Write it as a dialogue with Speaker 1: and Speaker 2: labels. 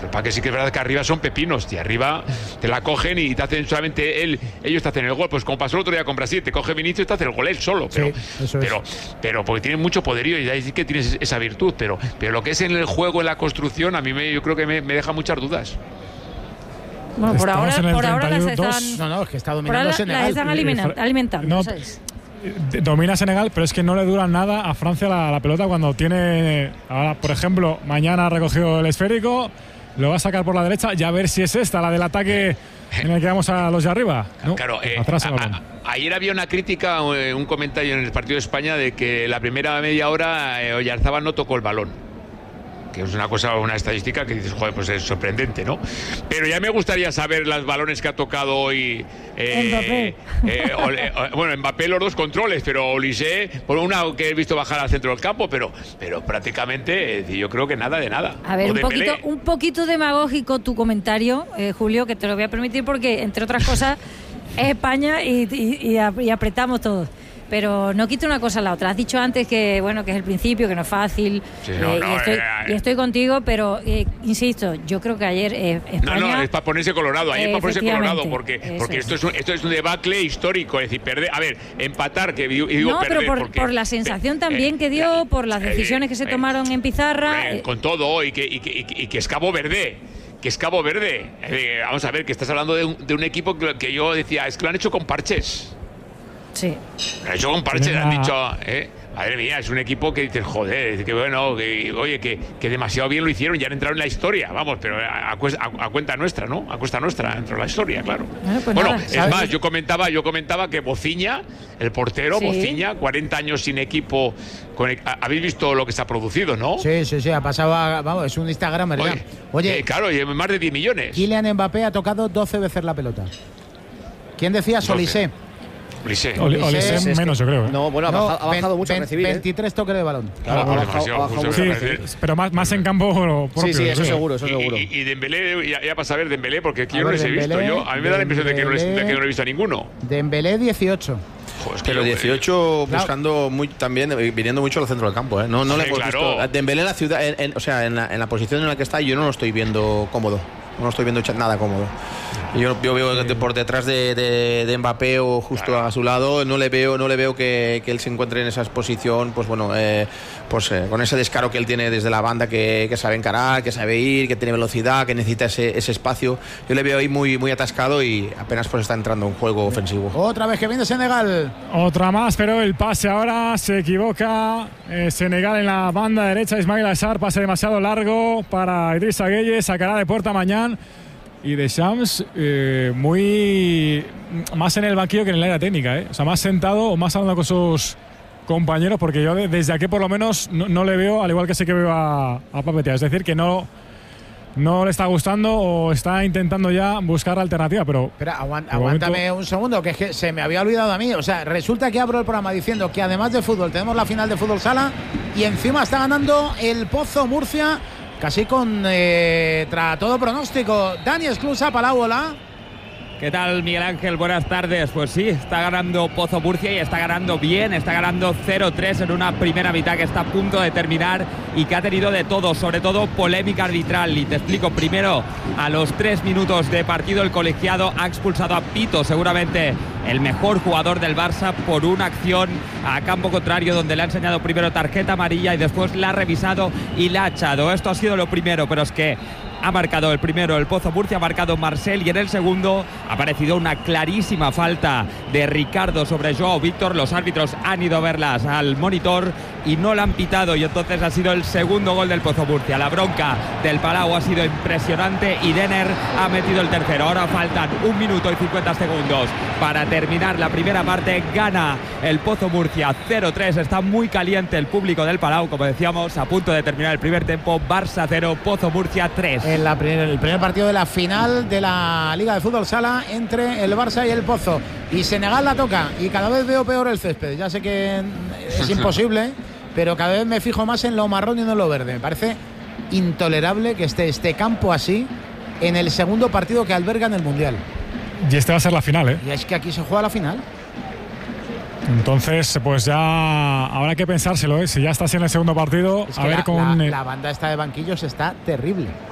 Speaker 1: Para que sí que es verdad que arriba son pepinos, y arriba te la cogen y te hacen solamente ellos te hacen el gol, pues como pasó el otro día con Brasil, te coge Vinicius y te hace el gol él solo, pero porque tienen mucho poderío y ahí sí que tienes esa virtud, pero lo que es en el juego, en la construcción, a mí yo creo que me deja muchas dudas.
Speaker 2: Bueno, por ahora las están.
Speaker 3: No, es que está dominando Senegal.
Speaker 2: Las están alimentando.
Speaker 4: No, domina Senegal, pero es que no le dura nada a Francia la pelota cuando tiene. Ahora, por ejemplo, mañana ha recogido el esférico, lo va a sacar por la derecha, ya a ver si es esta, la del ataque en el que vamos a los de arriba. ¿No?
Speaker 1: Claro,
Speaker 4: atrás
Speaker 1: ayer había una crítica, un comentario en el partido de España de que la primera media hora Oyarzabal no tocó el balón. Que es una estadística que dices, joder, pues es sorprendente, ¿no? Pero ya me gustaría saber los balones que ha tocado hoy
Speaker 2: Mbappé.
Speaker 1: Mbappé los dos controles, pero Olise, por una que he visto bajar al centro del campo, pero prácticamente yo creo que nada de nada.
Speaker 2: A ver, un poquito demagógico tu comentario, Julio, que te lo voy a permitir porque, entre otras cosas, es España y apretamos todos. Pero no quita una cosa a la otra. Has dicho antes que que es el principio, que no es fácil. Sí, y estoy contigo, pero insisto, yo creo que ayer España.
Speaker 1: No, es para ponerse colorado. Ayer para ponerse colorado, porque esto es un debacle histórico. Es decir, perder. A ver, empatar, que digo perder.
Speaker 2: Pero por la sensación también que dio, por las decisiones que se tomaron en pizarra.
Speaker 1: Con todo, y que es Cabo Verde. Que es Cabo Verde. Vamos a ver, que estás hablando de un equipo que yo decía, es que lo han hecho con parches.
Speaker 2: Sí.
Speaker 1: Lo han hecho con parches, han dicho, madre mía, es un equipo que dices, joder, que bueno, que demasiado bien lo hicieron, ya han entrado en la historia, vamos, pero a cuenta nuestra, ¿no? A cuesta nuestra, dentro de la historia, claro. Bueno, es más, yo comentaba que Bociña, el portero, Bociña, 40 años sin equipo, habéis visto lo que se ha producido, ¿no?
Speaker 3: Sí, ha pasado, vamos, es un Instagram, ¿verdad? Oye,
Speaker 1: claro, y más de 10 millones.
Speaker 3: Kylian Mbappé ha tocado 12 veces la pelota. ¿Quién decía? Olise.
Speaker 4: Olise menos, yo creo.
Speaker 5: No, bueno, ha bajado mucho a recibir.
Speaker 3: 23 toques de balón.
Speaker 5: Claro, ha bajado
Speaker 4: sí, pero más en campo propio.
Speaker 5: Sí, eso seguro.
Speaker 1: Y Dembélé, ya para saber Dembélé, porque yo no les he visto. A mí me da la impresión de que no he visto a ninguno.
Speaker 3: Dembélé 18.
Speaker 5: Joder, pero 18 buscando también, viniendo mucho al centro del campo, ¿eh? No le hemos visto. Dembélé en la ciudad, en la posición en la que está, yo no lo estoy viendo cómodo. No estoy viendo nada cómodo. Yo veo que por detrás de Mbappé o justo a su lado, no le veo que él se encuentre en esa posición, pues bueno, con ese descaro que él tiene desde la banda, que sabe encarar, que sabe ir, que tiene velocidad, que necesita ese espacio. Yo le veo ahí muy, muy atascado y apenas pues está entrando en juego ofensivo.
Speaker 3: Otra vez que viene Senegal.
Speaker 4: Otra más, pero el pase ahora se equivoca. Senegal en la banda derecha, Ismaïla Sarr, pase demasiado largo para Idrissa Gueye, sacará de puerta mañana. Y Deschamps muy más en el banquillo que en el área técnica, o sea, más sentado o más hablando con sus compañeros, porque yo desde aquí por lo menos no le veo, al igual que sé que veo a Papetea, es decir, que no le está gustando o está intentando ya buscar alternativa, pero
Speaker 3: aguántame un segundo, que es que se me había olvidado a mí. O sea, resulta que abro el programa diciendo que además de fútbol tenemos la final de fútbol sala y encima está ganando el Pozo Murcia casi contra todo pronóstico. Dani Esclusa, Palau, hola.
Speaker 6: ¿Qué tal, Miguel Ángel? Buenas tardes. Pues sí, está ganando Pozo Murcia y está ganando bien, está ganando 0-3 en una primera mitad que está a punto de terminar y que ha tenido de todo, sobre todo polémica arbitral. Y te explico, primero, a los 3 minutos de partido el colegiado ha expulsado a Pito, seguramente el mejor jugador del Barça, por una acción a campo contrario donde le ha enseñado primero tarjeta amarilla y después la ha revisado y la ha echado. Esto ha sido lo primero, pero es que ha marcado el primero el Pozo Murcia, ha marcado Marcel, y en el segundo ha aparecido una clarísima falta de Ricardo sobre Joao Víctor. Los árbitros han ido a verlas al monitor y no la han pitado, y entonces ha sido el segundo gol del Pozo Murcia. La bronca del Palau ha sido impresionante y Denner ha metido el tercero. Ahora faltan 1 minuto y 50 segundos para terminar la primera parte. Gana el Pozo Murcia 0-3. Está muy caliente el público del Palau, como decíamos, a punto de terminar el primer tiempo. Barça 0, Pozo Murcia 3.
Speaker 3: El primer partido de la final de la Liga de Fútbol Sala entre el Barça y el Pozo. Y Senegal la toca y cada vez veo peor el césped. Ya sé que es imposible, pero cada vez me fijo más en lo marrón y no en lo verde. Me parece intolerable que esté este campo así en el segundo partido que albergan el Mundial.
Speaker 4: Y este va a ser la final,
Speaker 3: Y es que aquí se juega la final.
Speaker 4: Entonces, pues ya habrá que pensárselo, Si ya estás en el segundo partido,
Speaker 3: es
Speaker 4: a
Speaker 3: que
Speaker 4: ver con...
Speaker 3: la banda esta de banquillos está terrible.